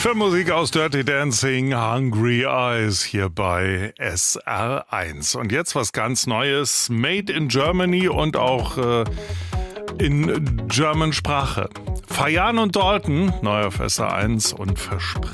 Musik aus Dirty Dancing, Hungry Eyes hier bei SR1. Und jetzt was ganz Neues, Made in Germany und auch in German Sprache. Fayan und Dalton, neu auf SR1 und verspricht